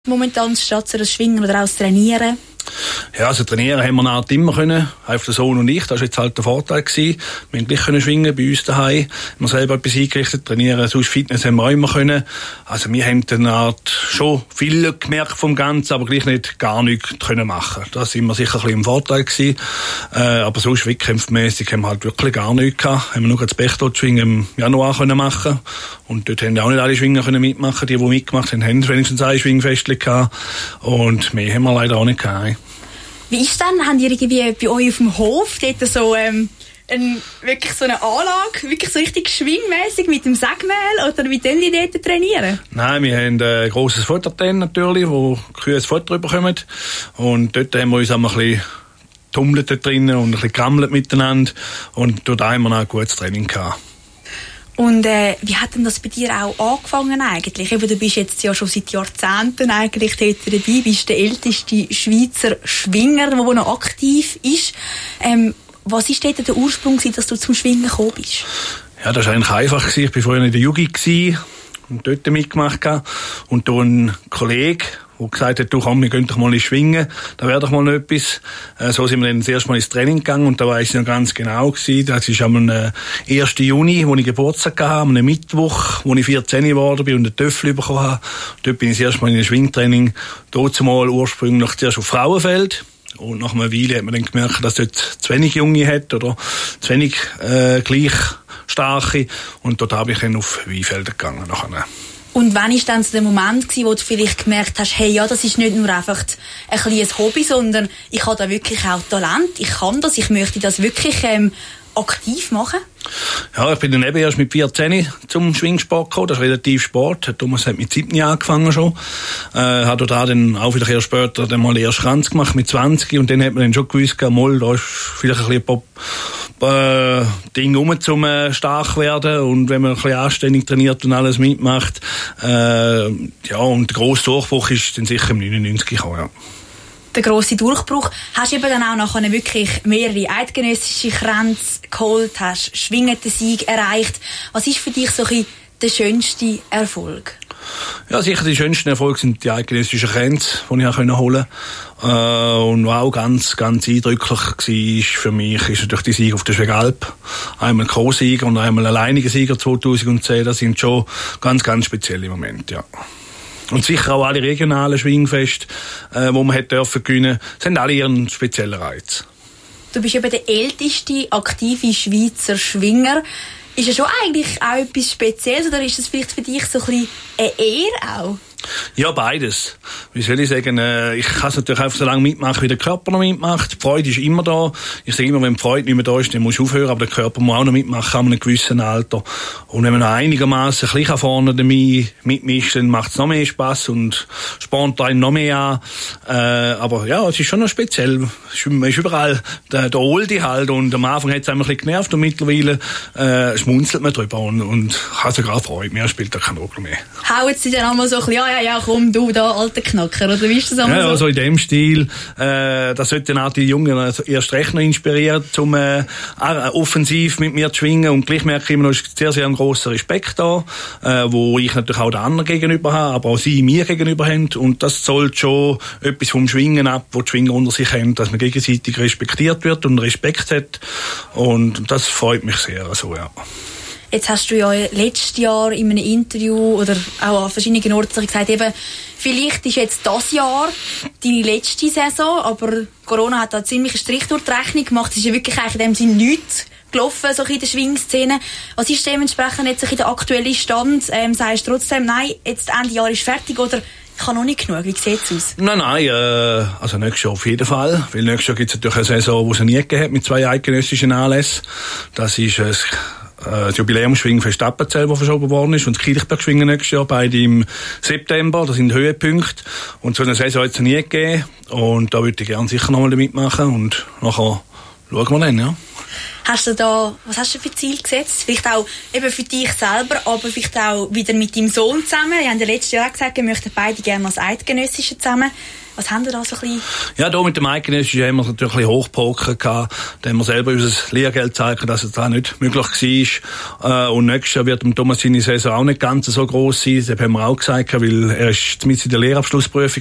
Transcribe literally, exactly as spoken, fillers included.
momentan statt so das Schwingen oder auch das Trainieren? Ja, also trainieren haben wir eine Art immer können, einfach der Sohn und ich, das war jetzt halt der Vorteil gewesen. Wir haben gleich können schwingen bei uns daheim, wir selber etwas eingerichtet, trainieren, sonst Fitness haben wir auch immer können. Also wir haben eine Art schon viel gemerkt vom Ganzen, aber gleich nicht gar nichts können machen. Das sind wir sicher ein bisschen im Vorteil gewesen. Äh, aber sonst wettkampfmässig haben wir halt wirklich gar nichts gehabt. Haben wir nur das Bechtelschwingen im Januar können machen. Und dort haben auch nicht alle Schwinger können mitmachen. Die, die mitgemacht haben, haben wenigstens ein Schwingfestchen gehabt. Und mehr haben wir leider auch nicht gehabt. Wie ist denn, habt ihr irgendwie bei euch auf dem Hof dort so, ähm, ein, wirklich so eine Anlage, wirklich so richtig schwingmäßig mit dem Sägemehl, oder wie können die dort trainieren? Nein, wir haben ein grosses Futterten natürlich, wo die Kühe das Futter bekommen. Und dort haben wir uns auch ein bisschen tummelt dort drinnen und ein bisschen gerammelt miteinander. Und dort haben wir auch ein gutes Training gehabt. Und äh, wie hat denn das bei dir auch angefangen eigentlich? Eben, du bist jetzt ja schon seit Jahrzehnten eigentlich dort dabei, bist der älteste Schweizer Schwinger, der noch aktiv ist. Ähm, was war dort der Ursprung, dass du zum Schwingen gekommen bist? Ja, das war eigentlich einfach. Ich war vorher in der Jugend und dort mitgemacht. Und da ein Kollege, der gesagt hat, du komm, wir gehen doch mal schwingen, da wäre doch mal noch etwas. Äh, so sind wir dann das erste Mal ins Training gegangen und da weiss ich noch ganz genau gewesen. Das ist am äh, ersten Juni, wo ich Geburtstag hatte, am Mittwoch, wo ich vierzehn geworden bin und einen Töffel bekommen habe. Dort bin ich das erste Mal in ein Schwingtraining, dort mal ursprünglich zuerst auf Frauenfeld. Und nach einer Weile hat man dann gemerkt, dass dort zu wenig Junge hat oder zu wenig äh, gleich starke. Und dort habe ich dann auf Weinfelder gegangen nachher. Und wann war dann so der Moment gewesen, wo du vielleicht gemerkt hast, hey, ja, das ist nicht nur einfach ein kleines Hobby, sondern ich habe da wirklich auch Talent, ich kann das, ich möchte das wirklich ähm, aktiv machen? Ja, ich bin dann eben erst mit vierzehn zum Schwingsport gekommen. Das ist relativ Sport. Thomas hat mit siebzehn angefangen schon. Äh, hat da dann auch wieder erst später dann mal den ersten Kranz gemacht mit zwanzig. Und dann hat man dann schon gewusst, mal, da ist vielleicht ein bisschen Pop, äh, Ding rum zum äh, stark werden. Und wenn man ein bisschen anständig trainiert und alles mitmacht. Äh, ja, und der grosse Durchbruch ist dann sicher im neunundneunzig gekommen, ja. Der grosse Durchbruch. Hast du eben dann auch nachher wirklich mehrere eidgenössische Kränze geholt, hast schwingenden Sieg erreicht. Was ist für dich so ein bisschen der schönste Erfolg? Ja, sicher die schönsten Erfolge sind die eidgenössischen Kränze, die ich auch holen konnte. Äh, und was auch ganz, ganz eindrücklich war für mich, ist natürlich die Sieg auf der Schwegalp. Einmal Co-Sieger und einmal alleiniger Sieger zweitausendzehn. Das sind schon ganz, ganz spezielle Momente, ja. Und sicher auch alle regionalen Schwingfeste, äh, wo man hätte dürfen gewinnen, sind alle ihren speziellen Reiz. Du bist eben der älteste aktive Schweizer Schwinger. Ist ja schon eigentlich auch etwas Spezielles, oder ist das vielleicht für dich so ein bisschen eine Ehre auch? Ja, beides. Wie soll ich sagen, äh, ich kann es natürlich einfach so lange mitmachen, wie der Körper noch mitmacht. Die Freude ist immer da. Ich sage immer, wenn die Freude nicht mehr da ist, dann musst du aufhören, aber der Körper muss auch noch mitmachen, an einem gewissen Alter. Und wenn man noch einigermaßen ein bisschen vorne damit mitmischt, dann macht es noch mehr Spass und spornt einen noch mehr an. Äh, aber ja, es ist schon noch speziell. Es ist überall der, der Oldie halt, und am Anfang hat es ein bisschen genervt und mittlerweile äh, schmunzelt man drüber und, und hat sogar Freude. Mehr spielt da keine Rolle mehr. Hauen sie dann einmal so ein bisschen, ja, ja, ja, komm, du da, alter Knacker, oder wie ist das einmal ja, so? Ja, so in dem Stil. Äh, das sollte dann auch die Jungen erst recht noch inspirieren, um äh, offensiv mit mir zu schwingen. Und gleich merke ich immer noch, ist sehr, sehr ein grosser Respekt da, äh, wo ich natürlich auch den anderen gegenüber habe, aber auch sie mir gegenüber haben. Und das zollt schon etwas vom Schwingen ab, wo die Schwinger unter sich haben, dass man gegenseitig respektiert wird und Respekt hat. Und das freut mich sehr. Also, ja. Jetzt hast du ja letztes Jahr in einem Interview oder auch an verschiedenen Orten gesagt, eben, vielleicht ist jetzt das Jahr deine letzte Saison, aber Corona hat da ziemlich einen Strich durch die Rechnung gemacht. Es ist ja wirklich eigentlich in dem Sinne nichts gelaufen, so in der Schwingszene. Was ist dementsprechend jetzt so der aktuelle Stand? Ähm, sagst du trotzdem, nein, jetzt Ende Jahr ist fertig, oder ich habe noch nicht genug? Wie sieht es aus? Nein, nein, äh, also nächstes Jahr auf jeden Fall. Weil nächstes Jahr gibt es natürlich eine Saison, die es nie gegeben hat, mit zwei eidgenössischen Anlässen. Das ist äh, das Jubiläumsschwingfest Appenzell, das verschoben worden ist, und das Kirchberg-Schwingen nächstes Jahr, beide im September. Das sind Höhepunkte. Und so eine Saison hat es nie gegeben. Und da würde ich gerne sicher noch mal mitmachen. Und nachher schauen wir dann, ja. Hast du da, was hast du für Ziel gesetzt? Vielleicht auch eben für dich selber, aber vielleicht auch wieder mit deinem Sohn zusammen. Wir haben ja letztes Jahr auch gesagt, wir möchten beide gerne als Eidgenössische zusammen. Was haben wir da so ein bisschen? Ja, hier mit dem Eidgenössischen haben wir natürlich ein bisschen hochgepokert gehabt. Da haben wir selber unser Lehrgeld gezeigt, dass es da nicht möglich war. Und nächstes Jahr wird Thomas seine Saison auch nicht ganz so gross sein. Das haben wir auch gesagt, weil er ist mit in der Lehrabschlussprüfung